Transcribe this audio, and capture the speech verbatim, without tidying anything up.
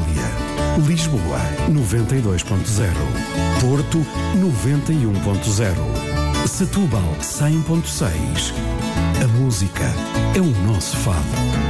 Cília. Lisboa, noventa e dois ponto zero. Porto, noventa e um ponto zero. Setúbal, cem ponto seis. A música é o nosso fado.